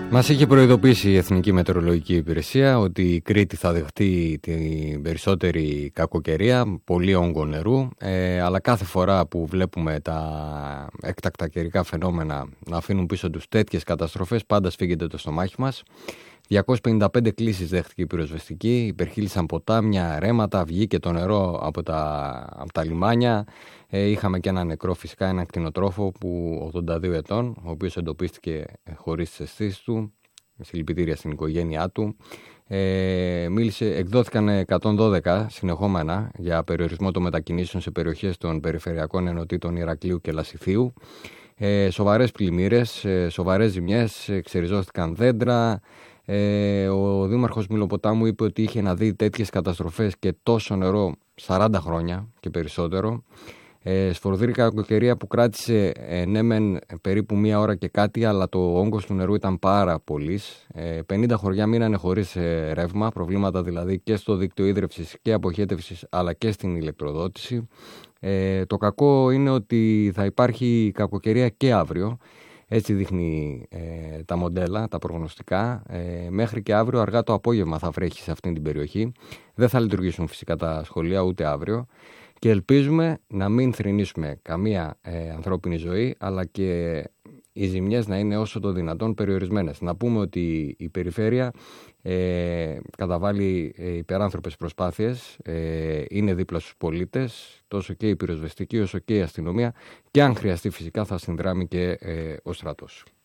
Μας είχε προειδοποιήσει η Εθνική Μετεωρολογική Υπηρεσία ότι η Κρήτη θα δεχτεί την περισσότερη κακοκαιρία, πολύ όγκο νερού, αλλά κάθε φορά που βλέπουμε τα έκτακτα καιρικά φαινόμενα να αφήνουν πίσω τους τέτοιες καταστροφές, πάντα σφίγγεται το στομάχι μας. 255 κλήσεις δέχτηκε η πυροσβεστική, υπερχείλησαν ποτάμια, ρέματα, βγήκε το νερό από τα λιμάνια. Είχαμε και ένα νεκρό φυσικά, ένα κτηνοτρόφο που 82 ετών, ο οποίος εντοπίστηκε χωρίς τις αισθήσεις του, συλληπιτήρια στην οικογένειά του. Εκδόθηκαν 112 συνεχόμενα για περιορισμό των μετακινήσεων σε περιοχές των περιφερειακών ενωτήτων Ηρακλείου και Λασιθίου. Σοβαρές πλημμύρες, σοβαρές ζημιές, ξεριζώθηκαν δέντρα. Ο Δήμαρχος Μυλοποτάμου είπε ότι είχε να δει τέτοιες καταστροφές και τόσο νερό 40 χρόνια και περισσότερο. Σφορδρή κακοκαιρία που κράτησε ναι μεν περίπου μία ώρα και κάτι, αλλά το όγκος του νερού ήταν πάρα πολύς. 50 χωριά μείνανε χωρίς ρεύμα, προβλήματα δηλαδή και στο δίκτυο ίδρευσης και αποχέτευσης, αλλά και στην ηλεκτροδότηση. Το κακό είναι ότι θα υπάρχει κακοκαιρία και αύριο. Έτσι δείχνει τα μοντέλα, τα προγνωστικά. Μέχρι και αύριο αργά το απόγευμα θα βρέχει σε αυτήν την περιοχή. Δεν θα λειτουργήσουν φυσικά τα σχολεία ούτε αύριο. Και ελπίζουμε να μην θρηνήσουμε καμία ανθρώπινη ζωή, αλλά και οι ζημιές να είναι όσο το δυνατόν περιορισμένες. Να πούμε ότι η περιφέρεια καταβάλει υπεράνθρωπες προσπάθειες, είναι δίπλα στους πολίτες, τόσο και η πυροσβεστική όσο και η αστυνομία, και αν χρειαστεί φυσικά θα συνδράμει και ο στρατός.